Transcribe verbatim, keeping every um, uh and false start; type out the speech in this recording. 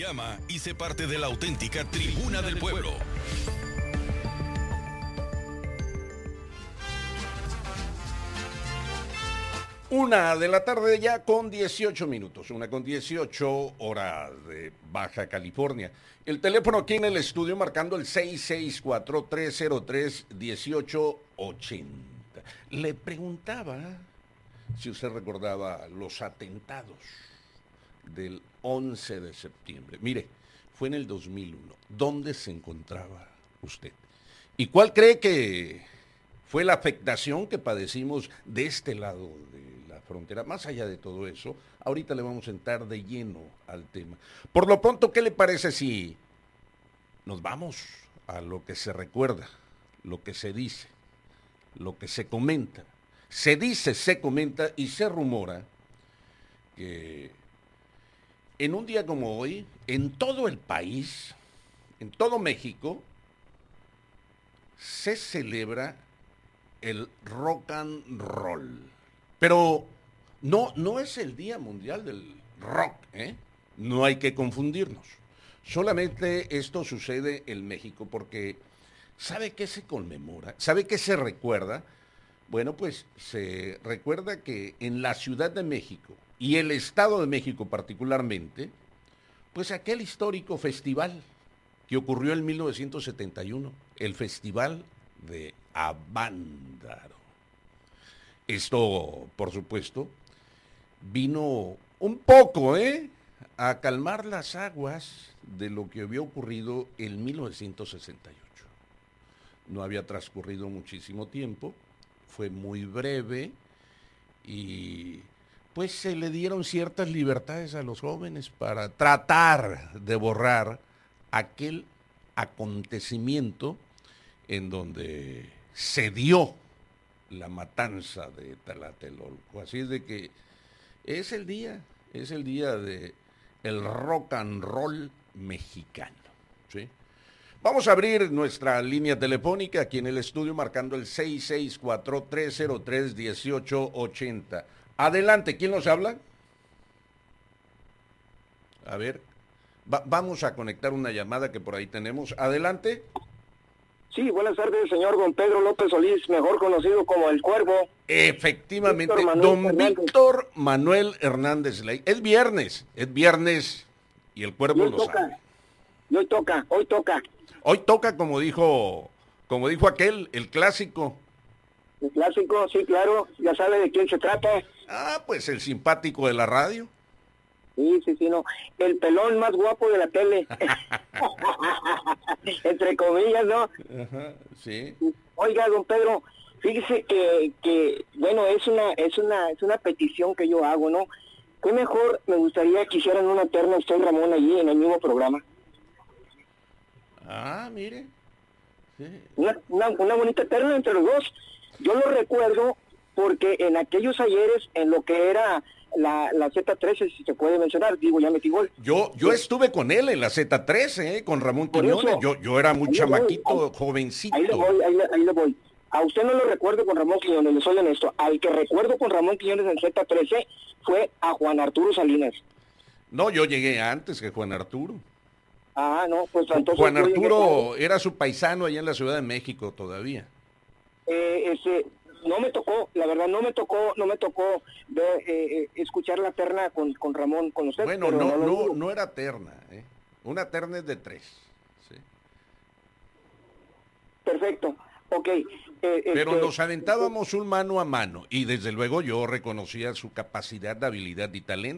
Llama y sé parte de la auténtica Tribuna del Pueblo. Una de la tarde ya con dieciocho minutos, una con dieciocho horas de Baja California. El teléfono aquí en el estudio marcando el seis seis cuatro, tres cero tres, uno ocho ocho cero. Le preguntaba si usted recordaba los atentados del once de septiembre. Mire, fue en el dos mil uno. ¿Dónde se encontraba usted? ¿Y cuál cree que fue la afectación que padecimos de este lado de la frontera? Más allá de todo eso, ahorita le vamos a entrar de lleno al tema. Por lo pronto, ¿qué le parece si nos vamos a lo que se recuerda, lo que se dice, lo que se comenta? Se dice, se comenta y se rumora que en un día como hoy, en todo el país, en todo México, se celebra el rock and roll. Pero no, no es el Día Mundial del Rock, ¿eh? No hay que confundirnos. Solamente esto sucede en México porque ¿sabe qué se conmemora? ¿Sabe qué se recuerda? Bueno, pues se recuerda que en la Ciudad de México y el Estado de México particularmente, pues aquel histórico festival que ocurrió en mil novecientos setenta y uno, el Festival de Avándaro. Esto, por supuesto, vino un poco, ¿eh?, a calmar las aguas de lo que había ocurrido en mil novecientos sesenta y ocho. No había transcurrido muchísimo tiempo, fue muy breve y pues se le dieron ciertas libertades a los jóvenes para tratar de borrar aquel acontecimiento en donde se dio la matanza de Tlatelolco. Así es de que es el día, es el día de el rock and roll mexicano, ¿sí? Vamos a abrir nuestra línea telefónica aquí en el estudio marcando el seis seis cuatro, tres cero tres, uno ocho ocho cero. Adelante, ¿quién nos habla? A ver, va, vamos a conectar una llamada que por ahí tenemos. Adelante. Sí, buenas tardes, señor don Pedro López Solís, mejor conocido como El Cuervo. Efectivamente, Víctor Manuel don Hernández. Víctor Manuel Hernández Ley. Es viernes, es viernes y el Cuervo hoy lo toca, sabe. y hoy toca, hoy toca. Hoy toca, como dijo, como dijo aquel, el clásico. El clásico, sí, claro, ya sabe de quién se trata. Ah, pues el simpático de la radio. Sí, sí, sí, no. El pelón más guapo de la tele. Entre comillas, ¿no? Ajá, sí. Oiga, don Pedro, fíjese que, que bueno, es una, es una, es una petición que yo hago, ¿no? ¿Qué mejor me gustaría que hicieran una terna usted, Ramón, allí en el mismo programa? Ah, mire. Sí. Una, una, una bonita terna entre los dos. Yo lo recuerdo porque en aquellos ayeres, en lo que era la, la Z trece, si se puede mencionar, digo, ya metí gol. Yo, yo estuve con él en la Z trece, ¿eh? Con Ramón Por Quiñones. eso, Yo, yo era muy ahí le voy, chamaquito, ahí- jovencito. Ahí le voy, ahí le, ahí le voy. A usted no lo recuerdo con Ramón Quiñones, le soy honesto. Al que recuerdo con Ramón Quiñones en Z trece fue a Juan Arturo Salinas. No, yo llegué antes que Juan Arturo. Ah, no, pues entonces... Juan yo llegué Arturo era su paisano allá en la Ciudad de México todavía. Eh, ese, no me tocó, la verdad, no me tocó, no me tocó ver, eh, eh, escuchar la terna con, con Ramón, con usted. Bueno, pero no, lo no, dudo. no era terna, ¿eh? Una terna es de tres. ¿Sí? Perfecto, ok. Eh, Pero este, nos aventábamos un mano a mano y desde luego yo reconocía su capacidad, habilidad y talento.